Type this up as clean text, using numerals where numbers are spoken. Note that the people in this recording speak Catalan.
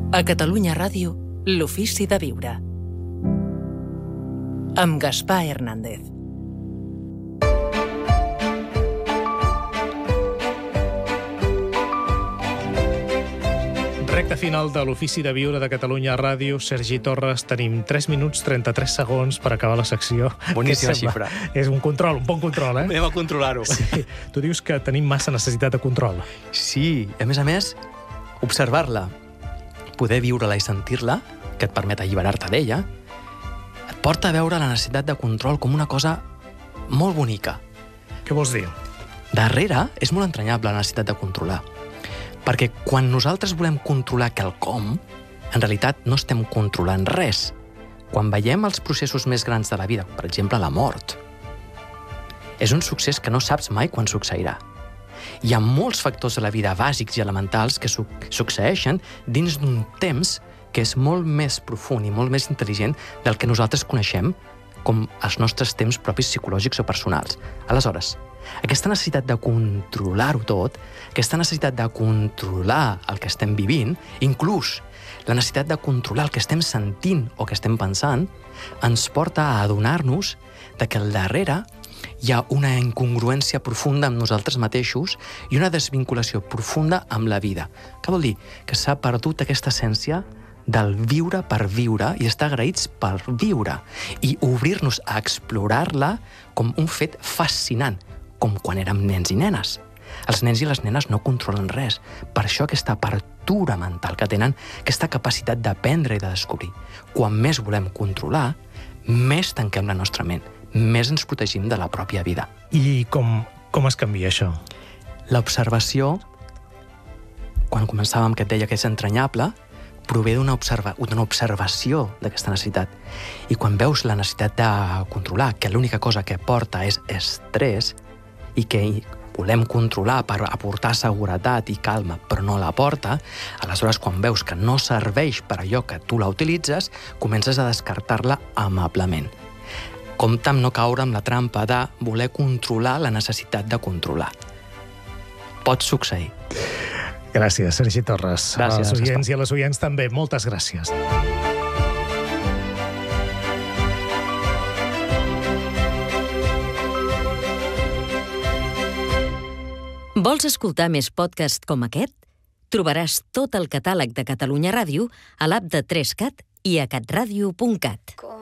A Catalunya Ràdio, l'Ofici de Viure. Amb Gaspar Hernández. Recta final de l'Ofici de Viure de Catalunya Ràdio. Sergi Torres, tenim 3 minuts 33 segons per acabar la secció. Boníssima xifra. És un bon control, eh? Anem a controlar-ho. Sí. Tu dius que tenim massa necessitat de control. Sí, a més, observar-la, poder viure-la i sentir-la, que et permet alliberar-te d'ella, et porta a veure la necessitat de control com una cosa molt bonica. Què vols dir? Darrere és molt entranyable la necessitat de controlar. Perquè quan nosaltres volem controlar quelcom, en realitat no estem controlant res. Quan veiem els processos més grans de la vida, per exemple la mort, és un succés que no saps mai quan succeirà. Hi ha molts factors de la vida bàsics i elementals que succeeixen dins d'un temps que és molt més profund i molt més intel·ligent del que nosaltres coneixem com els nostres temps propis psicològics o personals. Aleshores, aquesta necessitat de controlar-ho tot, aquesta necessitat de controlar el que estem vivint, inclús la necessitat de controlar el que estem sentint o que estem pensant, ens porta a adonar-nos que al darrere hi ha una incongruència profunda amb nosaltres mateixos i una desvinculació profunda amb la vida. Què vol dir? Que s'ha perdut aquesta essència del viure per viure i estar agraïts per viure i obrir-nos a explorar-la com un fet fascinant, com quan érem nens i nenes. Els nens i les nenes no controlen res. Per això aquesta apertura mental que tenen, aquesta capacitat d'aprendre i de descobrir. Quan més volem controlar, més tanquem la nostra ment, més ens protegim de la pròpia vida. I com es canvia això? L'observació, quan començàvem que et deia que és entranyable, prové d'una observació d'aquesta necessitat. I quan veus la necessitat de controlar, que l'única cosa que porta és estrès, i que volem controlar per aportar seguretat i calma, però no la porta, aleshores quan veus que no serveix per allò que tu la utilitzes, comences a descartar-la amablement. Compte amb no caure en la trampa de voler controlar la necessitat de controlar. Pot succeir. Gràcies, Sergi Torres. Gràcies, als oients i a les oients també. Moltes gràcies. Vols escoltar més podcasts com aquest? Trobaràs tot el catàleg de Catalunya Ràdio a l'app de 3CAT i a catradio.cat.